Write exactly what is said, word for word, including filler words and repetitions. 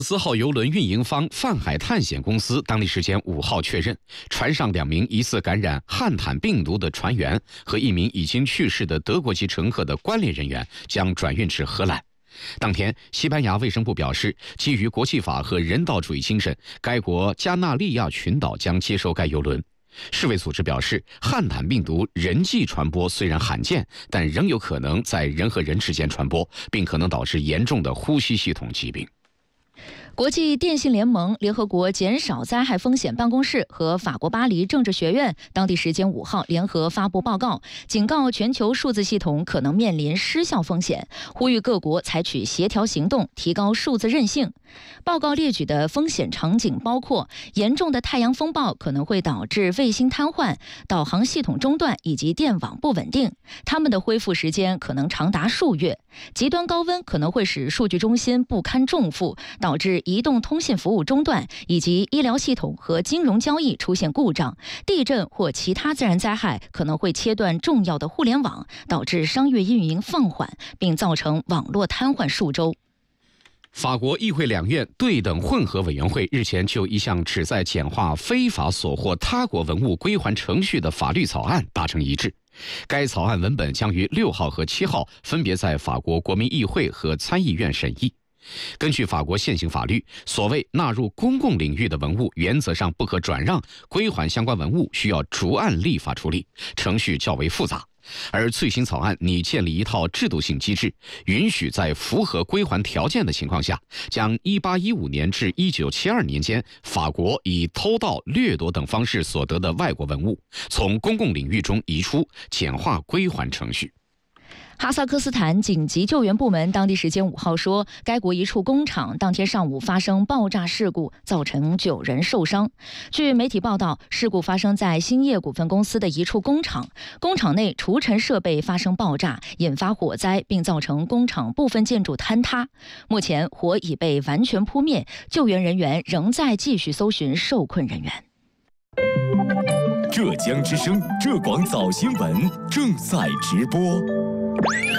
四号邮轮运营方泛海探险公司当地时间五号确认，船上两名疑似感染汉坦病毒的船员和一名已经去世的德国籍乘客的关联人员将转运至荷兰。当天，西班牙卫生部表示，基于国际法和人道主义精神，该国加纳利亚群岛将接收该邮轮。世卫组织表示，汉坦病毒人际传播虽然罕见，但仍有可能在人和人之间传播，并可能导致严重的呼吸系统疾病。 国际电信联盟、联合国减少灾害风险办公室和法国巴黎政治学院当地时间五号联合发布报告，警告全球数字系统可能面临失效风险，呼吁各国采取协调行动，提高数字韧性。报告列举的风险场景包括严重的太阳风暴可能会导致卫星瘫痪、导航系统中断以及电网不稳定，它们的恢复时间可能长达数月；极端高温可能会使数据中心不堪重负，导致移动通信服务中断，以及医疗系统和金融交易出现故障；地震或其他自然灾害可能会切断重要的互联网，导致商业运营放缓，并造成网络瘫痪数周。 法国议会两院对等混合委员会日前就一项旨在简化非法所获他国文物归还程序的法律草案达成一致。该草案文本将于六号和七号分别在法国国民议会和参议院审议。根据法国现行法律，所谓纳入公共领域的文物原则上不可转让，归还相关文物需要逐案立法处理，程序较为复杂。而最新草案拟建立一套制度性机制，允许在符合归还条件的情况下，将一八一五年至一九七二年间法国以偷盗、掠夺等方式所得的外国文物从公共领域中移出，简化归还程序。 哈萨克斯坦紧急救援部门当地时间五号说，该国一处工厂当天上午发生爆炸事故，造成九人受伤。据媒体报道，事故发生在兴业股份公司的一处工厂，工厂内除尘设备发生爆炸，引发火灾，并造成工厂部分建筑坍塌。目前火已被完全扑灭，救援人员仍在继续搜寻受困人员。 浙江之声浙广早新闻正在直播。